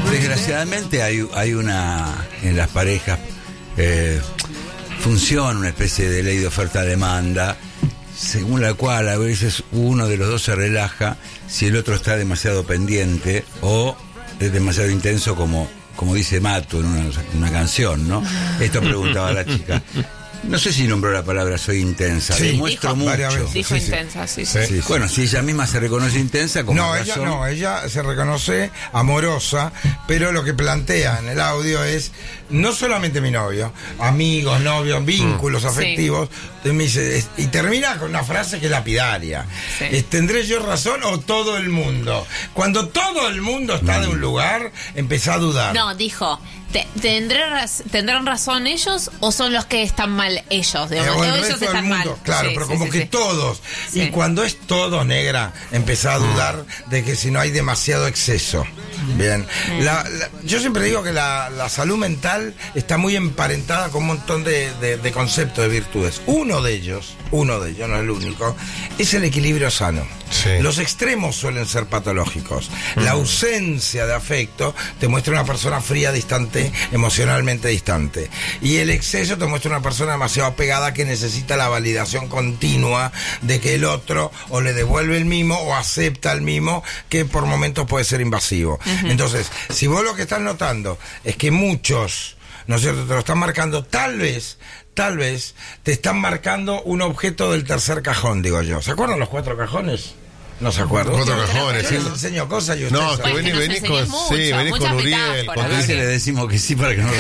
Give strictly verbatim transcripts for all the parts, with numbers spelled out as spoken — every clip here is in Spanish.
Desgraciadamente hay, hay una, en las parejas, eh, funciona una especie de ley de oferta-demanda, según la cual a veces uno de los dos se relaja si el otro está demasiado pendiente o es demasiado intenso, como, como dice Matu en una, una canción, ¿no? Esto preguntaba la chica. No sé si nombró la palabra soy intensa, sí, demuestro dijo, mucho. Dijo sí, intensa, sí, sí. Sí, sí. Bueno, si ella misma se reconoce intensa, como No, razón... ella no, ella se reconoce amorosa, pero lo que plantea en el audio es no solamente mi novio, amigos, novios, vínculos mm. afectivos, sí. Me dice, y termina con una frase que es lapidaria. Sí. ¿Tendré yo razón o todo el mundo? Cuando todo el mundo está mm. de un lugar, empezá a dudar. No, dijo, te, tendré raz, ¿tendrán razón ellos o son los que están mal ellos? De o el ellos resto están del mundo, mal. Claro, sí, pero sí, como sí, que sí. todos. Sí. Y cuando es todo, negra, empezá a dudar mm. de que si no hay demasiado exceso. Bien. Mm. La, la, yo siempre digo que la, la salud mental está muy emparentada con un montón de, de, de conceptos, de virtudes. Uno de ellos, uno de ellos, no es el único, es el equilibrio sano. Sí. Los extremos suelen ser patológicos. Mm. La ausencia de afecto te muestra una persona fría, distante, emocionalmente distante. Y el exceso te muestra una persona demasiado apegada que necesita la validación continua de que el otro o le devuelve el mimo o acepta el mimo, que por momentos puede ser invasivo. Uh-huh. Entonces, si vos lo que estás notando es que muchos, ¿no es cierto?, te lo están marcando, tal vez, tal vez te están marcando un objeto del tercer cajón, digo yo. ¿Se acuerdan los cuatro cajones? No se acuerdan. Cuatro cajones. Yo les enseño cosas y ustedes... No, que venís, venís con, mucho, sí, venís con Uriel. Con a veces le decimos que sí para que no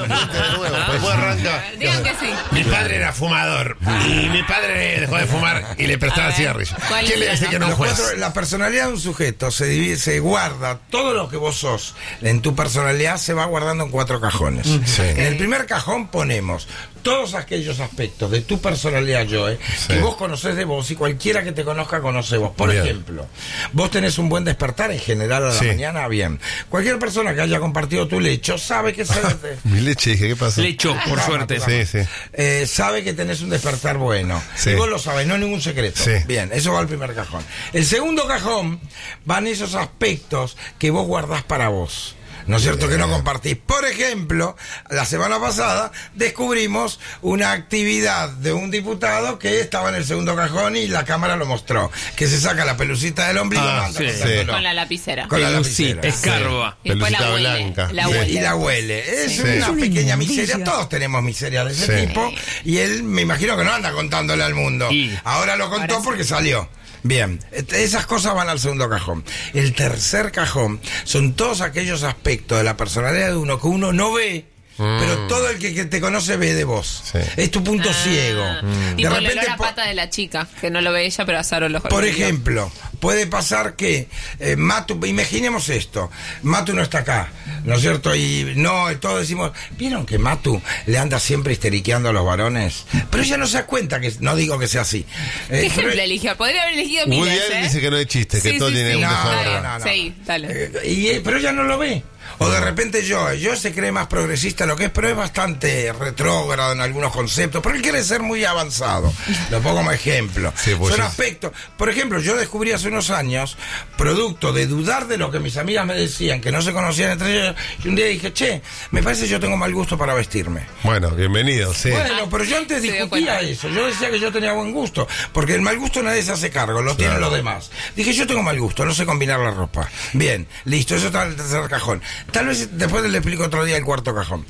lo Después arranca. Digan que sí. Mi padre era fumador y mi padre dejó de fumar y le prestaba cigarrillos. ¿Quién le dice que no juez? La personalidad de un sujeto se divide, se guarda, todo lo que vos sos en tu personalidad se va guardando en cuatro cajones. Sí. En el primer cajón ponemos todos aquellos aspectos de tu personalidad, Joe, sí. que vos conocés de vos y cualquiera que te conozca conoce vos. Por bien. ejemplo, vos tenés un buen despertar en general a la sí. mañana, bien. Cualquier persona que haya compartido tu lecho sabe que se... Mi leche, dije, ¿qué pasó? Lecho, por no, suerte. No, sí, sí. Eh, sabe que tenés un despertar bueno. Sí. Y vos lo sabés, no es ningún secreto. Sí. Bien, eso va al primer cajón. El segundo cajón van esos aspectos que vos guardás para vos. ¿No es cierto? Que no compartís. Por ejemplo, la semana pasada descubrimos una actividad de un diputado que estaba en el segundo cajón y la cámara lo mostró. Que se saca la pelucita del ombligo ah, manda sí, sí. con la lapicera. Con la lapicera. Escarba. Sí. Y después pelucita la huele, blanca. la huele. Y la huele. Es sí. una sí. pequeña miseria. Todos tenemos miseria de ese sí. tipo. Y él, me imagino que no anda contándole al mundo. Y ahora lo contó ahora porque sí. salió. Bien, esas cosas van al segundo cajón. El tercer cajón son todos aquellos aspectos de la personalidad de uno que uno no ve, mm. pero todo el que, que te conoce ve de vos. Sí. Es tu punto ah, ciego. Mm. Tipo de repente, la pata de la chica, que no lo ve ella, pero a Saro lo Por ejemplo, puede pasar que eh, Matu, imaginemos esto, Matu no está acá, ¿no es cierto? Y no, todos decimos, ¿vieron que Matu le anda siempre histeriqueando a los varones? Pero ella no se da cuenta, que no digo que sea así. ¿Qué eh, ejemplo pero, eligió? Podría haber elegido miles, Woody ¿eh? dice que no hay chiste, que sí, todo sí, tiene sí. un no, desorden. no, no, no. Sí, dale. Eh, y, pero ella no lo ve. O de repente yo, yo se cree más progresista lo que es, pero es bastante retrógrado en algunos conceptos, pero él quiere ser muy avanzado. Lo pongo como ejemplo. Sí, pues Son es... aspectos. Por ejemplo, yo descubrí hace unos años, producto de dudar de lo que mis amigas me decían, que no se conocían entre ellos, y un día dije, che, me parece que yo tengo mal gusto para vestirme. Bueno, bienvenido, sí. Bueno, pero yo antes discutía eso. Yo decía que yo tenía buen gusto, porque el mal gusto nadie se hace cargo, lo claro. tienen los demás. Dije, yo tengo mal gusto, no sé combinar la ropa. Bien, listo, eso está en el tercer cajón. Tal vez después le explico otro día el cuarto cajón.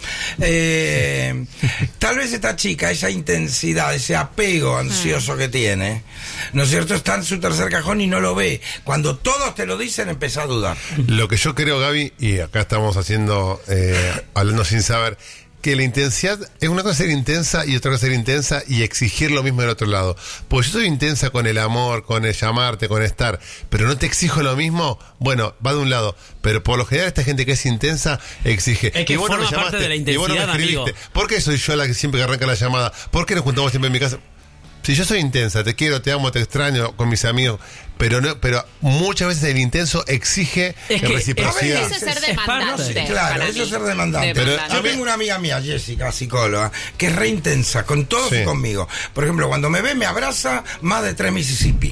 Eh, tal vez esta chica, esa intensidad, ese apego ansioso que tiene, ¿no es cierto?, está en su tercer cajón y no lo ve. Cuando todos te lo dicen, empezá a dudar. Lo que yo creo, Gaby, y acá estamos haciendo, eh, hablando sin saber, que la intensidad es una cosa ser intensa y otra cosa ser intensa y exigir lo mismo del otro lado. Porque yo soy intensa con el amor, con el llamarte, con estar, pero no te exijo lo mismo, bueno, va de un lado. Pero por lo general esta gente que es intensa exige. Es que y vos forma no me parte de la intensidad, y vos no me escribiste. amigo. ¿Por qué soy yo la que siempre que arranca la llamada? ¿Por qué nos juntamos siempre en mi casa? Si yo soy intensa, te quiero, te amo, te extraño con mis amigos, pero no, pero muchas veces el intenso exige es que, reciprocidad. Eso es ser demandante. Sí, claro, eso es ser demandante. Pero, yo tengo una amiga mía, Jessica, psicóloga, que es re intensa con todos sí. y conmigo. Por ejemplo, cuando me ve me abraza más de tres Mississippi.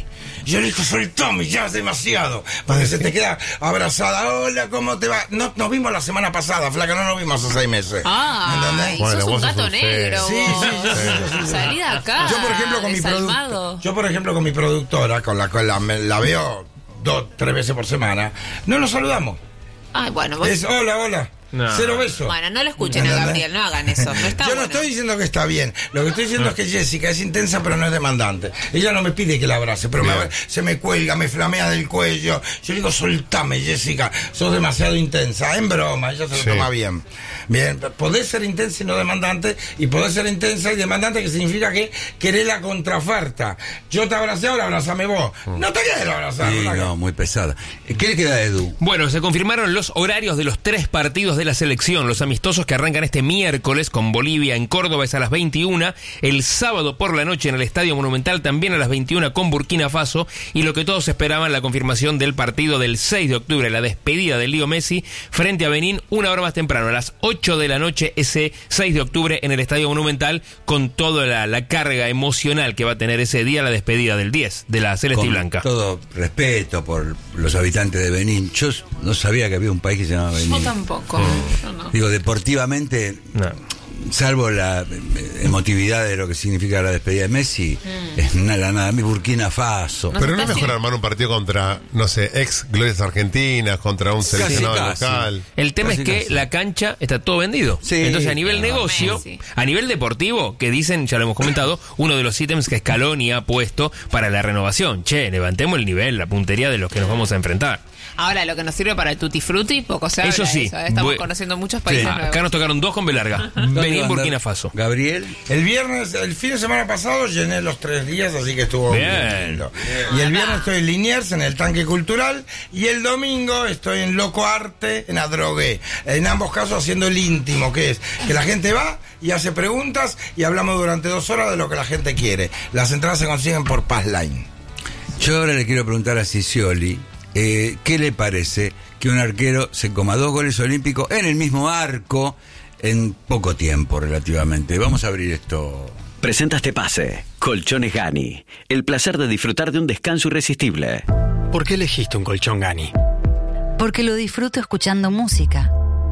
Y yo le digo, soltame, ya es demasiado. Porque se te queda abrazada. Hola, ¿cómo te va? No, nos vimos la semana pasada, flaca, no nos vimos hace seis meses. Ah, ¿entendés? bueno, sos un vos sos gato un negro. Sí, vos. sí, sí, sí, sí, sí. Salí de acá. Yo, por ejemplo, con mi desalmado. producto, yo, por ejemplo, con mi productora, con la cual la, me- la veo dos, tres veces por semana, no nos saludamos. Ay, bueno, vos... Es hola, hola. No. Cero besos. Bueno, no lo escuchen a ¿Entendés? Gabriel, no hagan eso. No está Yo no bueno. estoy diciendo que está bien. Lo que estoy diciendo es que Jessica es intensa, pero no es demandante. Ella no me pide que la abrace, pero me, se me cuelga, me flamea del cuello. Yo digo, soltame, Jessica, sos demasiado intensa. En broma, ella se lo Sí. toma bien. Bien, podés ser intensa y no demandante, y podés ser intensa y demandante, que significa que querés la contraoferta. Yo te abracé, ahora abrázame vos. No te quiero abrazar. Sí, flaca. no, muy pesada. ¿Qué le queda a Edu? Bueno, se confirmaron los horarios de los tres partidos de la selección. Los amistosos que arrancan este miércoles con Bolivia en Córdoba es a las veintiuna. El sábado por la noche en el Estadio Monumental también a las veintiuna con Burkina Faso. Y lo que todos esperaban, la confirmación del partido del seis de octubre, la despedida de Leo Messi frente a Benín, una hora más temprano, a las ocho de la noche, ese seis de octubre en el Estadio Monumental, con toda la, la carga emocional que va a tener ese día, la despedida del diez de la Celeste y Con Blanca. todo respeto por los habitantes de Benín. Yo no sabía que había un país que se llamaba Benín. Yo tampoco. Yo no. Digo, deportivamente, No. salvo la emotividad de lo que significa la despedida de Messi, Mm. es nada, nada. Mi Burkina Faso. No. Pero no está es mejor así. armar un partido contra, no sé, ex glorias argentinas, contra un seleccionado casi. local. El tema Casi, es que casi. la cancha está todo vendido. Sí, Entonces, a nivel claro. negocio, Messi. a nivel deportivo, que dicen, ya lo hemos comentado, uno de los ítems que Scaloni ha puesto para la renovación. Che, levantemos el nivel, la puntería de los que nos vamos a enfrentar. Ahora, lo que nos sirve para el Tutti Frutti, poco se habla Eso de sí. eso, ¿eh? Estamos Bue- conociendo muchos países Sí. nuevos. Acá nos tocaron dos con B larga. ¿Dónde va Benín, a Burkina andar Faso. Gabriel. El viernes, el fin de semana pasado llené los tres días, así que estuvo Bien. lindo. Y el viernes estoy en Liniers, en el Tanque Cultural, y el domingo estoy en Loco Arte, en Adrogué. En ambos casos haciendo el íntimo, que es que la gente va y hace preguntas y hablamos durante dos horas de lo que la gente quiere. Las entradas se consiguen por Passline. Yo ahora le quiero preguntar a Scioli, eh, ¿qué le parece que un arquero se coma dos goles olímpicos en el mismo arco en poco tiempo relativamente? Vamos a abrir esto. Presenta este pase. Colchones Gani. El placer de disfrutar de un descanso irresistible. ¿Por qué elegiste un colchón Gani? Porque lo disfruto escuchando música.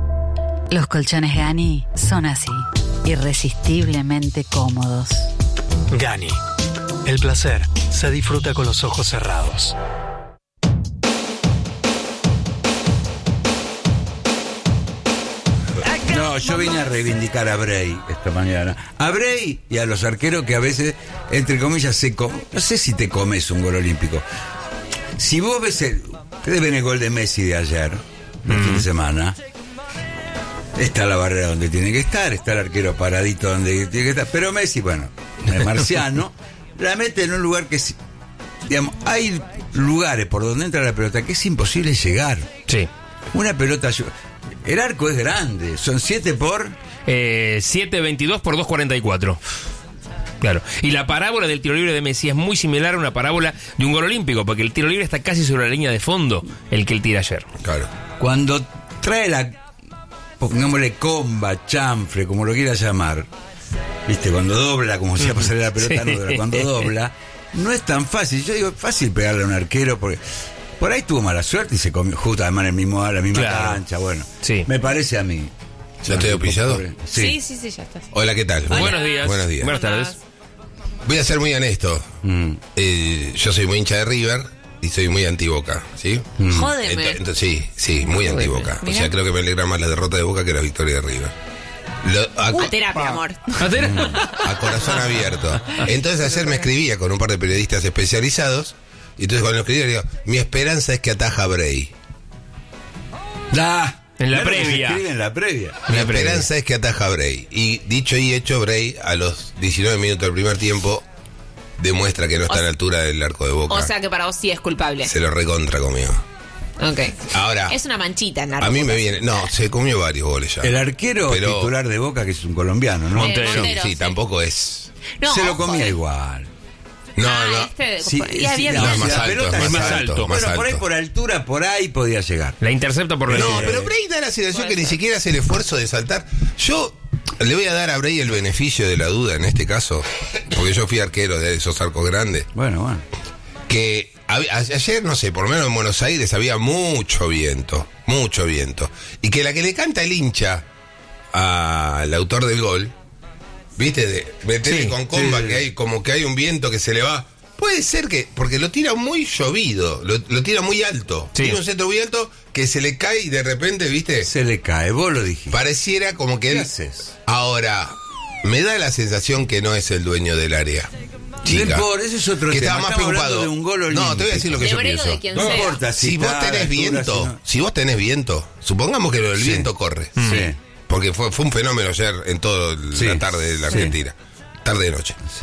Los colchones Gani son así, irresistiblemente cómodos. Gani. El placer se disfruta con los ojos cerrados. No, yo vine a reivindicar a Bray esta mañana. A Bray y a los arqueros que a veces, entre comillas, se com- no sé si te comes un gol olímpico. Si vos ves el... Ustedes ven el gol de Messi de ayer, el fin de semana. Está la barrera donde tiene que estar, está el arquero paradito donde tiene que estar. Pero Messi, bueno, es marciano, la mete en un lugar que... es- Digamos, hay lugares por donde entra la pelota que es imposible llegar. Sí. Una pelota... El arco es grande, son siete por... Eh, siete veintidós por dos cuarenta y cuatro. Claro. Y la parábola del tiro libre de Messi es muy similar a una parábola de un gol olímpico, porque el tiro libre está casi sobre la línea de fondo, el que él tira ayer. Claro. Cuando trae la, pongámosle comba, chanfle, como lo quiera llamar, viste, cuando dobla, como si pasar la pelota, Sí. no dobla, cuando dobla, no es tan fácil. Yo digo, es fácil pegarle a un arquero, porque por ahí tuvo mala suerte y se comió justo además en el mismo, la misma Claro. cancha, bueno. Sí. Me parece a mí. ¿Ya estoy auspiciado? Sí, sí, sí, ya está. Hola, ¿qué tal? Buenos días. Buenos días. Buenas tardes. Voy a ser muy honesto. Mm. Eh, yo soy muy hincha de River y soy muy anti-Boca, ¿sí? Jódeme. Ento- Entonces, sí, sí, muy anti-Boca. O Mirá. sea, creo que me alegra más la derrota de Boca que la victoria de River. Lo- a, A terapia, amor. a corazón abierto. Entonces ayer me escribía con un par de periodistas especializados y entonces cuando escribía le digo, mi esperanza es que ataja a Bray. Da. En la Claro que se previa. escribe en la previa. Mi La previa. esperanza es que ataja a Bray. Y dicho y hecho, Bray a los diecinueve minutos del primer tiempo demuestra que no está O a la sea- altura del arco de Boca. O sea que para vos sí es culpable. Se lo recontra comió. Ok. Ahora, Es una manchita en la a mí me reputación. viene... No, se comió varios goles ya. El arquero Pero- titular de Boca, que es un colombiano, ¿no? Montero. Sí, Montero, sí, sí. tampoco es... No, se lo ojo, comía eh. igual. No, Ah, no. este, Sí, y sí, había no, No, bien- es más la alto, pelota es es más más alto, alto. más Bueno, por ahí alto. por altura, por ahí podía llegar. La intercepta por la No, línea. pero Bray da la sensación que ni siquiera hace el esfuerzo de saltar. Yo le voy a dar a Bray el beneficio de la duda en este caso, porque yo fui arquero de esos arcos grandes, Bueno, bueno. que ayer, no sé, por lo menos en Buenos Aires había mucho viento, mucho viento. Y que la que le canta el hincha al autor del gol, viste, de meterle sí, con comba, sí, que hay como que hay un viento que se le va. Puede ser que, porque lo tira muy llovido, lo, lo tira muy alto. Sí. Tiene un centro muy alto que se le cae y de repente, viste. Se le cae, vos lo dijiste. Pareciera como que él. Haces? Ahora, me da la sensación que no es el dueño del área. Chica, por eso es otro que tema. estaba más Estamos preocupado de un gol olímpico. No, te voy a decir lo que de yo pienso. No importa si, si vos tenés viento, si, no... si vos tenés viento, supongamos que el sí. viento corre. Sí. Porque fue, fue un fenómeno ayer en toda sí. la tarde de la Argentina. Sí. Tarde de noche. Sí.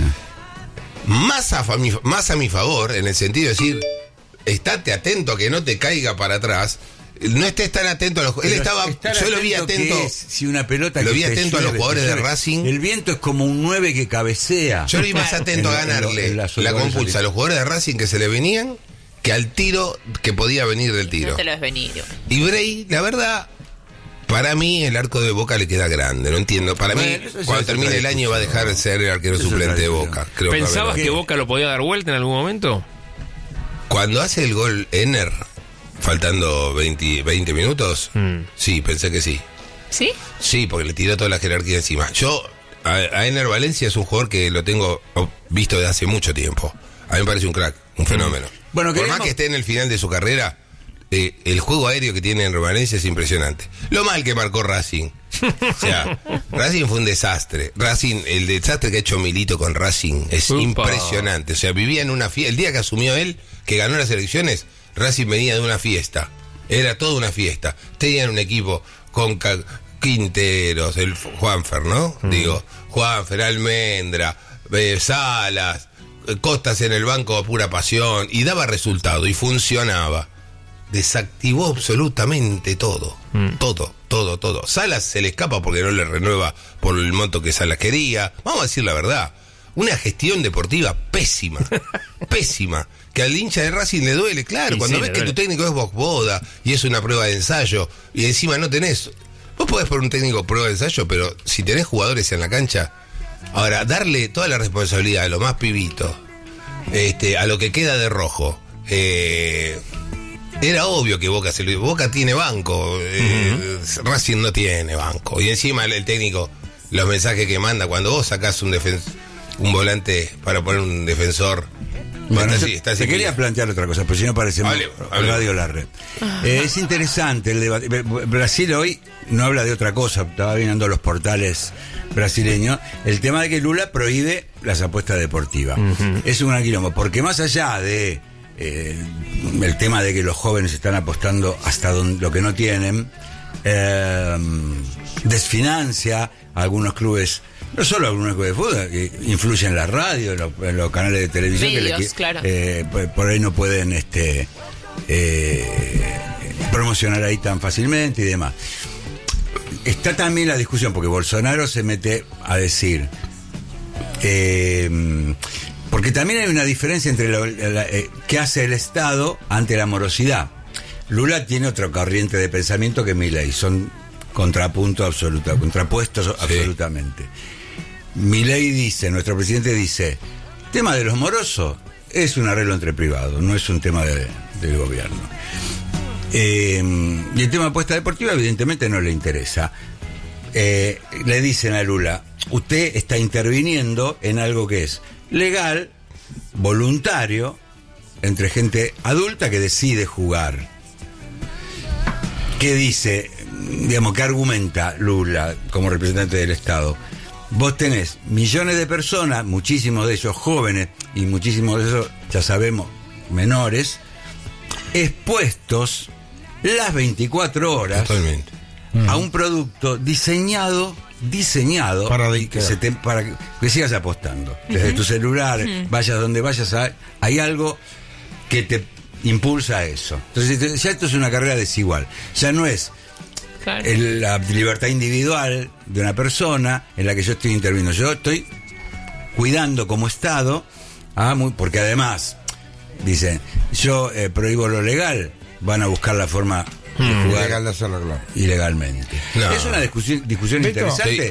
Más a, mi, más a mi favor, en el sentido de decir, estate atento a que no te caiga para atrás. No estés tan atento a los jugadores. Él estaba, yo lo vi atento. Es, si una pelota lo que vi atento llueve, a los jugadores de Racing. El viento es como un nueve que cabecea. Yo lo vi más atento a ganarle en la, la compulsa a los jugadores de Racing que se le venían que al tiro que podía venir del tiro. No te lo ves venir. Y Bray, la verdad, para mí el arco de Boca le queda grande. No entiendo. Para bueno, mí, cuando termine el año va a dejar de ser el arquero eso suplente de Boca. Creo ¿Pensabas que, que Boca lo podía dar vuelta en algún momento? Cuando hace el gol Ener, faltando veinte, veinte minutos, mm. sí, pensé que sí. ¿Sí? Sí, porque le tiró toda la jerarquía encima. Yo, a, a Ener Valencia es un jugador que lo tengo visto desde hace mucho tiempo. A mí me parece un crack, un fenómeno. Mm. Bueno, por queremos... más que esté en el final de su carrera, eh, el juego aéreo que tiene en Valencia es impresionante. Lo mal que marcó Racing. O sea, Racing fue un desastre. Racing, el desastre que ha hecho Milito con Racing es Upa. impresionante. O sea, vivía en una fiesta. El día que asumió él, que ganó las elecciones, Racing venía de una fiesta. Era toda una fiesta. Tenían un equipo con ca- Quinteros, el Juanfer, ¿no? Mm. Digo, Juanfer, Almendra, eh, Salas, eh, Costas en el banco a pura pasión. Y daba resultado y funcionaba. Desactivó absolutamente todo. Mm. Todo, todo, todo. Salas se le escapa porque no le renueva por el monto que Salas quería. Vamos a decir la verdad. Una gestión deportiva pésima. Pésima. Que al hincha de Racing le duele, claro. Sí, cuando sí, ves que duele. Tu técnico es Boda y es una prueba de ensayo y encima no tenés. Vos podés poner un técnico prueba de ensayo, pero si tenés jugadores en la cancha, ahora darle toda la responsabilidad a lo más pibito, este, a lo que queda de rojo. Eh, era obvio que Boca se lo, Boca tiene banco, eh, uh-huh. Racing no tiene banco. Y encima el, el técnico, los mensajes que manda cuando vos sacás un defen- un volante para poner un defensor. Bueno, está así, está así te quería plantear otra cosa, pero si no parece vale, vale. Radio La Red. Eh, es interesante el debate. Brasil hoy no habla de otra cosa, estaba viendo los portales brasileños, el tema de que Lula prohíbe las apuestas deportivas. Uh-huh. Es un gran quilombo, porque más allá de eh, el tema de que los jóvenes están apostando hasta donde, lo que no tienen, eh, desfinancia a algunos clubes. No solo algunos clubes de fútbol, que influyen en la radio, en, lo, en los canales de televisión, medios, que le, claro. eh, por, por ahí no pueden este eh, promocionar ahí tan fácilmente y demás. Está también la discusión, porque Bolsonaro se mete a decir, eh, porque también hay una diferencia entre lo, la, eh, qué hace el Estado ante la morosidad. Lula tiene otra corriente de pensamiento que Milei, son contrapuntos absolutos, contrapuestos sí. absolutamente. Milei dice, nuestro presidente dice, el tema de los morosos es un arreglo entre privados, no es un tema de, del gobierno. Eh, y el tema de apuesta deportiva evidentemente no le interesa. Eh, le dicen a Lula, usted está interviniendo en algo que es legal, voluntario, entre gente adulta que decide jugar. ¿Qué dice? Digamos, ¿qué argumenta Lula como representante del Estado? Vos tenés millones de personas, muchísimos de ellos jóvenes y muchísimos de ellos, ya sabemos, menores, expuestos las veinticuatro horas totalmente a un producto diseñado diseñado para que, se te, para que, que sigas apostando. Desde uh-huh. tu celular, uh-huh. vayas donde vayas, hay algo que te impulsa a eso. Entonces ya esto es una carrera desigual. Ya no es claro. el, la libertad individual de una persona en la que yo estoy interviniendo. Yo estoy cuidando como Estado, ah, muy, porque además dicen, yo eh, prohíbo lo legal, van a buscar la forma de jugar ilegal de hacerlo, claro. ilegalmente. No. Es una discusión, discusión interesante.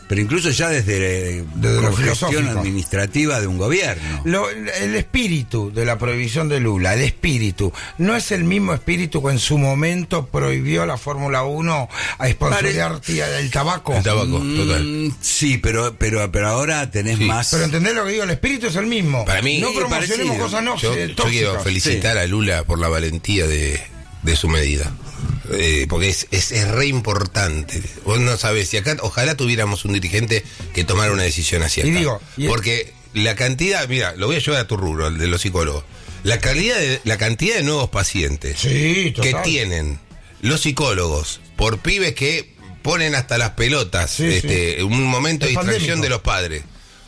pero incluso ya desde, desde la gestión administrativa de un gobierno. Lo, el espíritu de la prohibición de Lula, el espíritu, no es el mismo espíritu que en su momento prohibió la Fórmula uno a esponsorear el tabaco. El tabaco, mm, total. Sí, pero, pero, pero ahora tenés sí. más... Pero entendés lo que digo, el espíritu es el mismo. Para mí, no promocionemos cosas no yo, tóxicas. Yo quiero felicitar sí. a Lula por la valentía de, de su medida. Eh, porque es, es, es re importante. Vos no sabés, si acá ojalá tuviéramos un dirigente que tomara una decisión así acá. Y digo, y porque la cantidad, mira, lo voy a llevar a tu rubro, el de los psicólogos. La calidad de, la cantidad de nuevos pacientes sí, que tienen los psicólogos por pibes que ponen hasta las pelotas, sí, este, sí. un momento es de distracción pandémico. De los padres.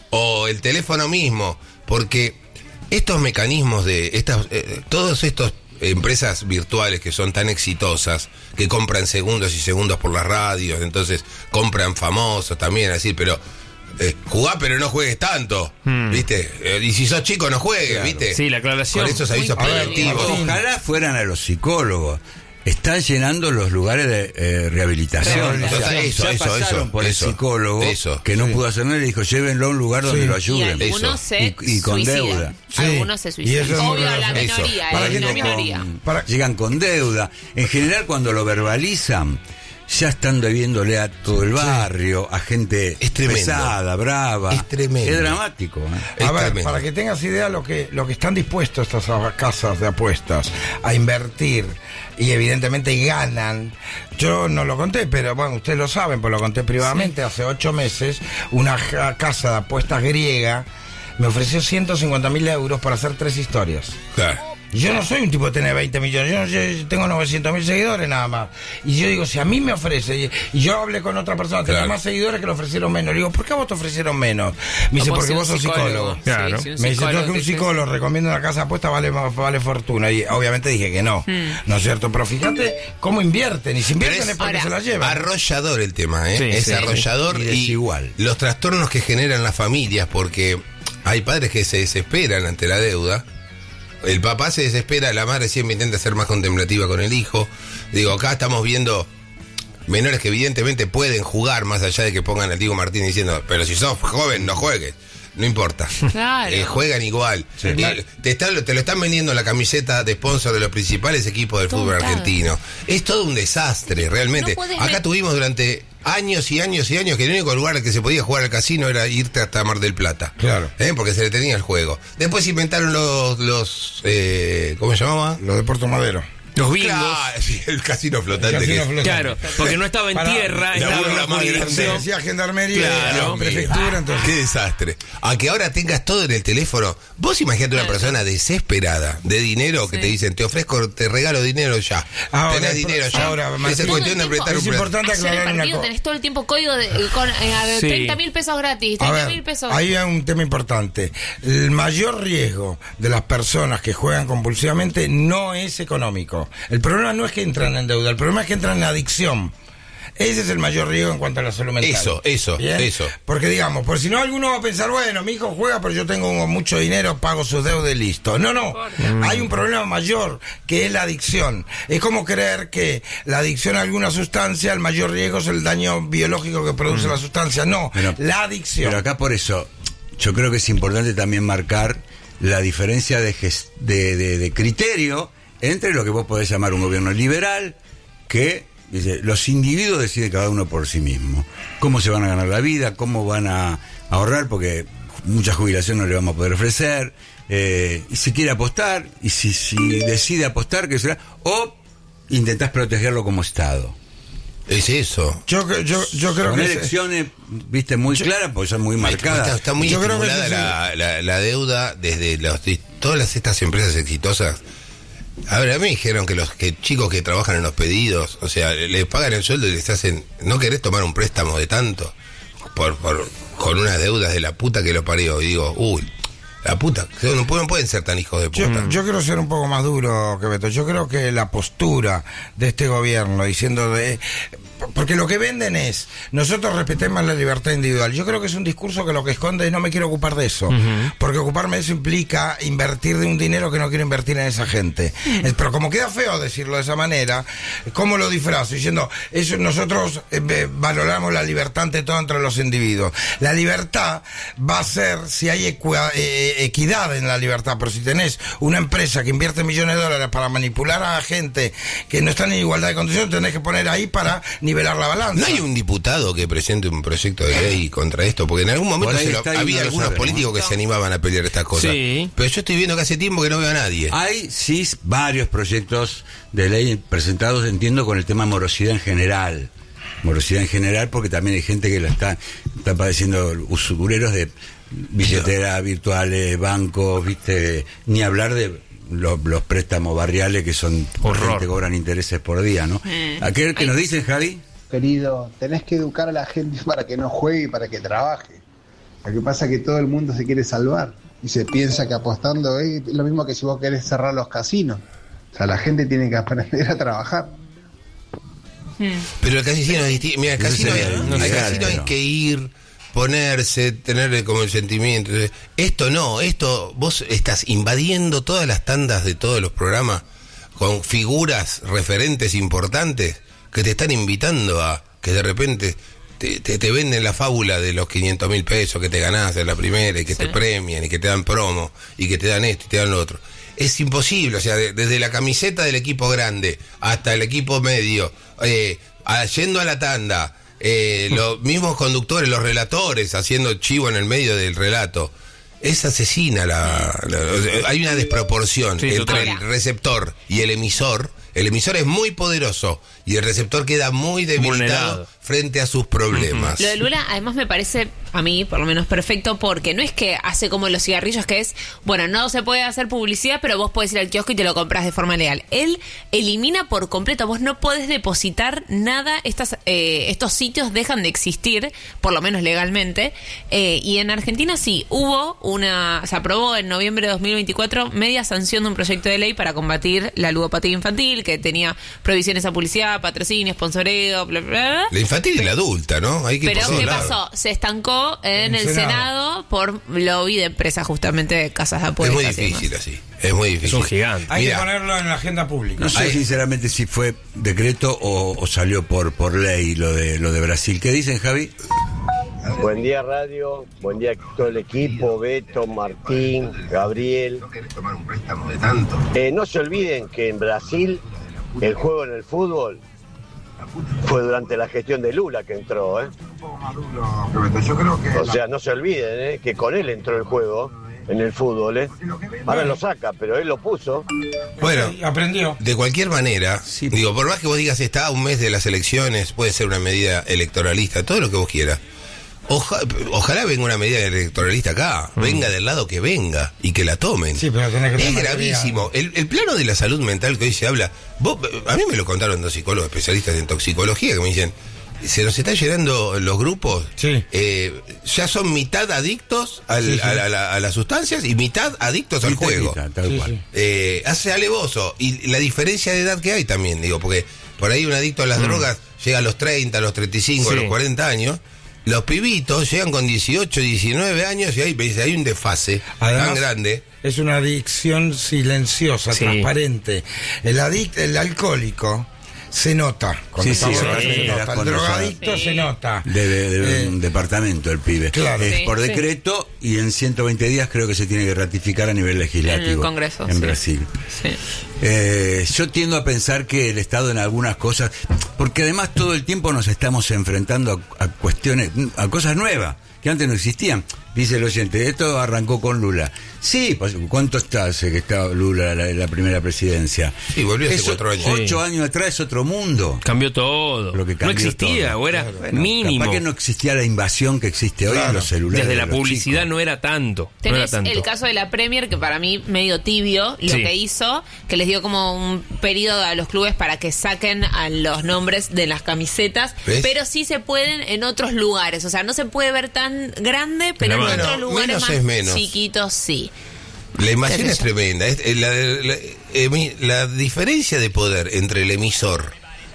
O el teléfono mismo, porque estos mecanismos de estas, eh, todos estos empresas virtuales que son tan exitosas, que compran segundos y segundos por las radios, entonces compran famosos también, así, pero eh, jugá pero no juegues tanto, hmm. ¿viste? Eh, y si sos chico no juegues, claro. ¿viste? Sí, la aclaración. Con esos avisos preventivos. Ojalá fueran a los psicólogos. Están llenando los lugares de eh, rehabilitación. O sea, eso, ya eso, pasaron eso, por eso, el psicólogo eso, que no sí. pudo hacer nada y le dijo, llévenlo a un lugar donde sí. lo ayuden. Y algunos se y, y con suicidan. deuda. Sí. Algunos se suicidan. Obvio, la minoría. Para eh, la minoría. Con, para, llegan con deuda. En general, cuando lo verbalizan, ya están debiéndole a todo el barrio, a gente es pesada, brava. Es tremendo. Es dramático. ¿eh? A es ver, tremendo. para que tengas idea lo que, lo que están dispuestos estas casas de apuestas a invertir y evidentemente ganan. Yo no lo conté, pero bueno, ustedes lo saben, pues lo conté privadamente. Sí. Hace ocho meses, una casa de apuestas griega me ofreció ciento cincuenta mil euros para hacer tres historias. Claro. Yo no soy un tipo que tiene veinte millones, yo, no, yo tengo novecientos mil seguidores nada más. Y yo digo, si a mí me ofrece, y, y yo hablé con otra persona, claro. tenía más seguidores que le ofrecieron menos. Le digo, ¿por qué a vos te ofrecieron menos? Me dice, porque vos sos psicólogo. psicólogo. Claro. Sí, sí, me dice, tú que un psicólogo recomienda una casa de apuesta vale, vale fortuna. Y obviamente dije que no, hmm. ¿no es cierto? Pero fíjate cómo invierten, y si invierten es, es porque ahora, se la llevan. Arrollador el tema, ¿eh? Sí, es sí. arrollador y, y igual. Los trastornos que generan las familias, porque hay padres que se desesperan ante la deuda. El papá se desespera, la madre siempre intenta ser más contemplativa con el hijo. Digo, acá estamos viendo menores que evidentemente pueden jugar, más allá de que pongan al Diego Martín diciendo, pero si sos joven, no juegues. No importa. Claro. Eh, juegan igual. Sí, eh, te, están, te lo están vendiendo la camiseta de sponsor de los principales equipos del fútbol argentino. Es todo un desastre, realmente. No Acá ver. tuvimos durante años y años y años que el único lugar al que se podía jugar al casino era irte hasta Mar del Plata. Claro. ¿Eh? Porque se le tenía el juego. Después inventaron los... los eh, ¿cómo se llamaba? Los de Puerto Madero. Los bingos. Claro, sí, el casino flotante. El casino que flotante. Claro, porque no estaba en Para, tierra, estaba en la jurisdicción. Decía gendarmería, claro, prefectura, entonces. Qué desastre. A que ahora tengas todo en el teléfono. Vos imaginate una persona desesperada de dinero sí. que te dicen, te ofrezco, te regalo dinero ya. Ahora, tenés dinero ya. Ahora, es cuestión de apretar un Es importante aclarar una cosa. Tenés todo el tiempo código de, con eh, sí. treinta mil pesos gratis, treinta mil pesos. Ahí hay un tema importante. El mayor riesgo de las personas que juegan compulsivamente no es económico. El problema no es que entran en deuda, el problema es que entran en adicción. Ese es el mayor riesgo en cuanto a la salud mental. Eso, eso, ¿bien? Eso. Porque digamos, por si no alguno va a pensar, bueno, mi hijo juega, pero yo tengo mucho dinero, pago sus deudas y listo. No, no. Mm. Hay un problema mayor, que es la adicción. Es como creer que la adicción a alguna sustancia, el mayor riesgo es el daño biológico que produce mm. la sustancia. No, pero, la adicción. Pero acá por eso, yo creo que es importante también marcar la diferencia de, gest- de, de, de criterio entre lo que vos podés llamar un gobierno liberal, que dice, los individuos deciden cada uno por sí mismo. Cómo se van a ganar la vida, cómo van a ahorrar, porque mucha jubilación no le vamos a poder ofrecer. Eh, y si quiere apostar, y si, si decide apostar, que será. O intentás protegerlo como Estado. Es eso. Yo, yo, yo creo Son que elecciones, es... viste, muy yo, claras, porque son muy marcadas. Está, está muy yo estimulada creo que la, la, la deuda desde los, de todas estas empresas exitosas. A ver, a mí me dijeron que los que chicos que trabajan en los pedidos, o sea, les pagan el sueldo y les hacen, ¿no querés tomar un préstamo de tanto? Por, por con unas deudas de la puta que lo parió. Y digo, uy, la puta, no pueden, no pueden ser tan hijos de puta. Yo, yo quiero ser un poco más duro que Beto. Yo creo que la postura de este gobierno diciendo de... porque lo que venden es, nosotros respetemos la libertad individual. Yo creo que es un discurso que lo que esconde es no me quiero ocupar de eso, uh-huh. porque ocuparme de eso implica invertir de un dinero que no quiero invertir en esa gente. Uh-huh. Pero como queda feo decirlo de esa manera, ¿cómo lo disfrazo? Diciendo, eso, nosotros eh, valoramos la libertad ante todo entre los individuos. La libertad va a ser si hay equi- eh, equidad en la libertad, pero si tenés una empresa que invierte millones de dólares para manipular a gente que no están en igualdad de condiciones, tenés que poner ahí para nivelar la balanza. ¿No hay un diputado que presente un proyecto de ley contra esto? Porque en algún momento se lo, había algunos sabe, políticos ¿no? que se animaban a pelear estas cosas. Sí. Pero yo estoy viendo que hace tiempo que no veo a nadie. Hay, sí, varios proyectos de ley presentados, entiendo, con el tema morosidad en general. Morosidad en general, porque también hay gente que lo está, está padeciendo usureros de billeteras virtuales, bancos, viste, ni hablar de los, los préstamos barriales que son horror, que cobran intereses por día, ¿no? Eh. ¿A qué que nos dicen, Javi? Querido, tenés que educar a la gente para que no juegue y para que trabaje. Lo que pasa es que todo el mundo se quiere salvar y se piensa que apostando es lo mismo que si vos querés cerrar los casinos. O sea, la gente tiene que aprender a trabajar. Pero el casino es distinto. Mira, el casino, no hay, casino hay que ir, ponerse, tener como el sentimiento. Esto no, esto vos estás invadiendo todas las tandas de todos los programas con figuras referentes importantes que te están invitando a que de repente te, te, te venden la fábula de los quinientos mil pesos que te ganás en la primera y que sí. te premian y que te dan promo y que te dan esto y te dan lo otro. Es imposible, o sea, de, desde la camiseta del equipo grande hasta el equipo medio, eh, a, yendo a la tanda, eh, los mismos conductores, los relatores, haciendo chivo en el medio del relato. Es asesina la, la hay una desproporción sí, entre el receptor y el emisor. El emisor es muy poderoso y el receptor queda muy debilitado vulnerado frente a sus problemas. Lo de Lula además me parece, a mí por lo menos, perfecto, porque no es que hace como los cigarrillos, que es, bueno, no se puede hacer publicidad, pero vos podés ir al kiosco y te lo compras de forma legal. Él elimina por completo, vos no podés depositar nada, estas, eh, estos sitios dejan de existir, por lo menos legalmente, eh, y en Argentina sí, hubo una, se aprobó en noviembre de dos mil veinticuatro media sanción de un proyecto de ley para combatir la ludopatía infantil, que tenía prohibiciones a publicidad, patrocinio, sponsoreo, bla, bla, bla. La infantil y la adulta, ¿no? Hay que Pero ¿qué lados. pasó? Se estancó en, en el Senado. Senado por lobby de empresas, justamente de casas de apuestas. Es muy difícil así. Es muy difícil. Es un gigante. Hay Mira, que ponerlo en la agenda pública. No sé Hay... sinceramente si fue decreto o, o salió por por ley lo de lo de Brasil. ¿Qué dicen, Javi? Buen día, radio. Buen día a todo el equipo. Beto, Martín, Gabriel. No querés tomar un préstamo de tanto. Eh, no se olviden que en Brasil el juego en el fútbol fue durante la gestión de Lula que entró, ¿eh? Yo creo que... O sea, no se olviden, ¿eh? Que con él entró el juego en el fútbol, ¿eh? Ahora lo saca, pero él lo puso. Bueno, aprendió. De cualquier manera, sí. Digo, por más que vos digas está a un mes de las elecciones, puede ser una medida electoralista, todo lo que vos quieras. Oja, ojalá venga una medida electoralista acá, mm. venga del lado que venga y que la tomen. Sí, pero tenés que es gravísimo. El, el plano de la salud mental que hoy se habla, vos, a mí me lo contaron dos psicólogos especialistas en toxicología que me dicen, se nos están llenando los grupos, sí. eh, ya son mitad adictos al, sí, sí. A, a, la, a las sustancias y mitad adictos sí, al juego. Mitad, tal sí, cual. Sí. Eh, hace alevoso. Y la diferencia de edad que hay también, digo, porque por ahí un adicto a las mm. drogas llega a los treinta, a los treinta y cinco, sí. a los cuarenta años. Los pibitos llegan con dieciocho, diecinueve años y hay, hay un desfase Además, tan grande. Es una adicción silenciosa, sí. transparente. El adic el alcohólico se nota. Sí, sí, se sí, nota. El drogadicto sí. se nota. Debe de, de eh, un departamento el pibe. Claro. Es sí, por sí. decreto y en ciento veinte días creo que se tiene que ratificar a nivel legislativo. En el Congreso. En sí. Brasil. Sí. Eh, yo tiendo a pensar que el Estado en algunas cosas, porque además todo el tiempo nos estamos enfrentando a, a cuestiones, a cosas nuevas que antes no existían. Dice el oyente, esto arrancó con Lula. Sí, pues, ¿cuánto está hace que está Lula en la, la primera presidencia? Sí, volvió hace Eso, cuatro años. Ocho sí. años atrás es otro mundo. Cambió todo. Lo que cambió no existía, todo. o era bueno, mínimo. Capaz que no existía la invasión que existe hoy claro. en los celulares. Desde de la los publicidad chicos. no era tanto. Tenés no era tanto. el caso de la Premier, que para mí medio tibio, lo sí. que hizo, que les dio como un periodo a los clubes para que saquen a los nombres de las camisetas, ¿ves? Pero sí se pueden en otros lugares. O sea, no se puede ver tan grande, pero no, en bueno, otros lugares menos más es menos. chiquitos sí. La invasión es tremenda. Es, la, la, la, la diferencia de poder entre el emisor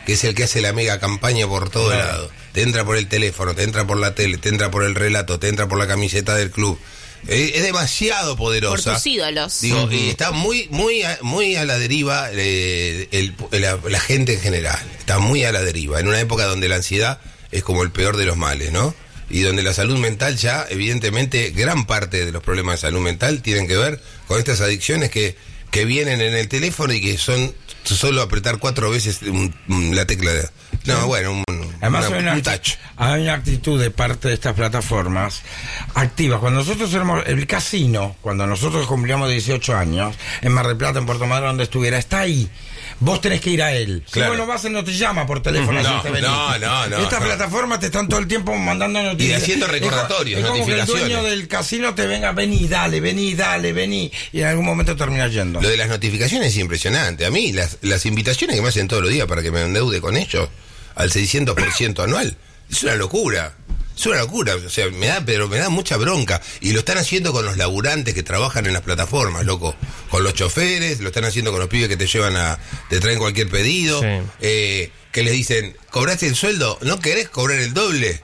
que es el que hace la mega campaña por todo claro. lado. Te entra por el teléfono, te entra por la tele, te entra por el relato, te entra por la camiseta del club. Es, es demasiado poderosa. Por tus ídolos. Digo, uh-huh. y está muy, muy, muy a la deriva eh, el, la, la gente en general. Está muy a la deriva. En una época donde la ansiedad es como el peor de los males, ¿no? Y donde la salud mental ya, evidentemente, gran parte de los problemas de salud mental tienen que ver con estas adicciones que, que vienen en el teléfono y que son solo apretar cuatro veces un, un, la tecla de... No, bueno, un, Además, una, hay, una, un touch. Hay una actitud de parte de estas plataformas activas. Cuando nosotros éramos... El casino, cuando nosotros cumplíamos dieciocho años, en Mar del Plata, en Puerto Madryn, donde estuviera, está ahí. Vos tenés que ir a él. Claro. Si vos no vas, él no te llama por teléfono. No, así te no, no, no. Estas no. plataformas te están todo el tiempo mandando noticias. Y haciendo recordatorios, es, es como que el notificaciones. dueño del casino te venga, vení, dale, vení, dale, vení. Y en algún momento terminas yendo. Lo de las notificaciones es impresionante. A mí, las, las invitaciones que me hacen todos los días para que me endeude con ellos, al seiscientos por ciento anual, es una locura. Es una locura, o sea, me da, pero me da mucha bronca. Y lo están haciendo con los laburantes que trabajan en las plataformas, loco. Con los choferes, lo están haciendo con los pibes que te llevan a, te traen cualquier pedido, sí. eh, que les dicen, ¿cobraste el sueldo? ¿No querés cobrar el doble?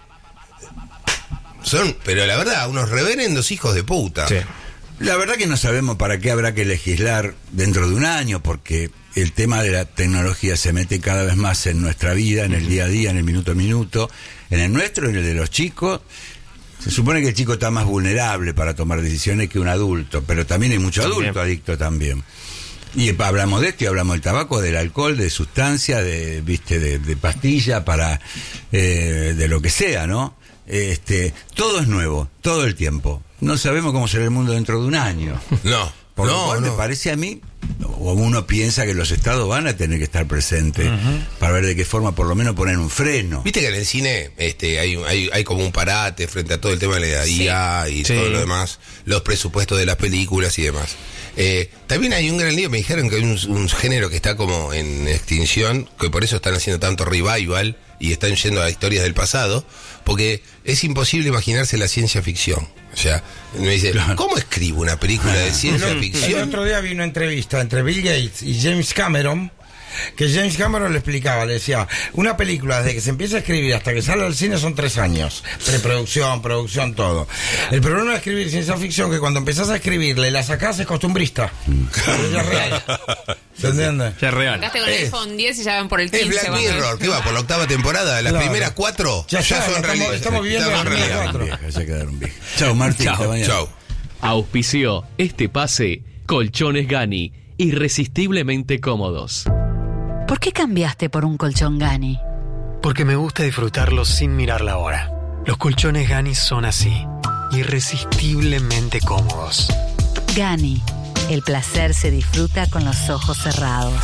Son, pero la verdad, unos reverendos hijos de puta. Sí. La verdad que no sabemos para qué habrá que legislar dentro de un año, porque el tema de la tecnología se mete cada vez más en nuestra vida, en el día a día, en el minuto a minuto, en el nuestro, en el de los chicos. Se supone que el chico está más vulnerable para tomar decisiones que un adulto, pero también hay mucho adulto también. adicto también. Y hablamos de esto y hablamos del tabaco, del alcohol, de sustancia, de, viste, de, de pastilla, para eh, de lo que sea, ¿no? Este, todo es nuevo, todo el tiempo. No sabemos cómo será el mundo dentro de un año. No. Por no, lo cual no. me parece a mí, o uno piensa que los estados van a tener que estar presentes uh-huh. para ver de qué forma por lo menos poner un freno. Viste que en el cine este, hay, hay, hay como un parate frente a todo el tema de la I A sí. y sí. todo lo demás, los presupuestos de las películas y demás. Eh, también hay un gran lío, me dijeron que hay un, un género que está como en extinción, que por eso están haciendo tanto revival y están yendo a historias del pasado, porque es imposible imaginarse la ciencia ficción. O sea, me dice, claro. ¿cómo escribo una película de ciencia el, ficción? El otro día vi una entrevista entre Bill Gates y James Cameron, que James Cameron le explicaba, le decía, una película desde que se empieza a escribir hasta que sale al cine son tres años, preproducción, producción, todo. El problema de escribir ciencia ficción que cuando empezás a escribirle la sacás es costumbrista. Pero ya es real. ¿Se entiende? Ya es real. Sacaste con el iPhone diez y ya van por el quince. Es Black Mirror, ¿qué va? Por la octava temporada, las claro. primeras cuatro ya, ya son realidad. Estamos viviendo las primeras cuatro. Ya quedaron viejas. Chao, Martín. Chao. Chao. Auspició este pase Colchones Gani, irresistiblemente cómodos. ¿Por qué cambiaste por un colchón Gani? Porque me gusta disfrutarlos sin mirar la hora. Los colchones Gani son así, irresistiblemente cómodos. Gani, el placer se disfruta con los ojos cerrados.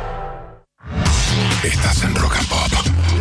Estás en Rock and Pop.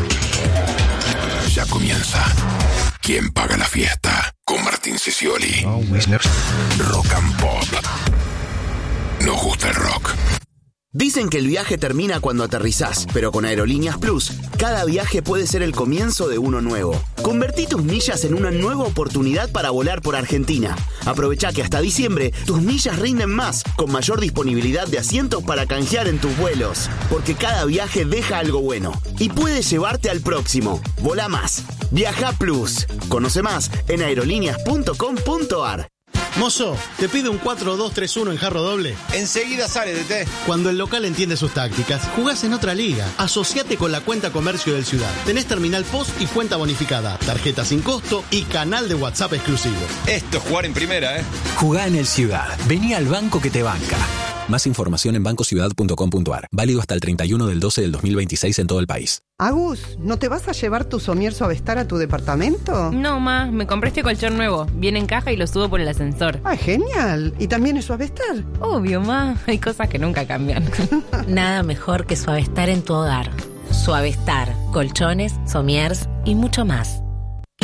Ya comienza. ¿Quién paga la fiesta? Con Martín Sicioli. Oh, Rock and Pop. Nos gusta el rock. Dicen que el viaje termina cuando aterrizás, pero con Aerolíneas Plus, cada viaje puede ser el comienzo de uno nuevo. Convertí tus millas en una nueva oportunidad para volar por Argentina. Aprovecha que hasta diciembre tus millas rinden más, con mayor disponibilidad de asientos para canjear en tus vuelos. Porque cada viaje deja algo bueno y puede llevarte al próximo. Volá más. Viaja Plus. Conoce más en aerolíneas punto com punto ar. Mozo, te pide un cuatro dos tres uno en jarro doble. Enseguida sale de té. Cuando el local entiende sus tácticas, jugás en otra liga. Asociate con la cuenta comercio del Ciudad. Tenés terminal post y cuenta bonificada, tarjeta sin costo y canal de WhatsApp exclusivo. Esto es jugar en primera, ¿eh? Jugá en el Ciudad. Vení al banco que te banca. Más información en banco ciudad punto com punto ar. Válido hasta el treinta y uno del doce del dos mil veintiséis en todo el país. Agus, ¿no te vas a llevar tu somier Suavestar a tu departamento? No, ma, me compré este colchón nuevo. Viene en caja y lo subo por el ascensor. ¡Ah, genial! ¿Y también es Suavestar? Obvio, ma. Hay cosas que nunca cambian. Nada mejor que Suavestar en tu hogar. Suavestar, colchones, somiers y mucho más.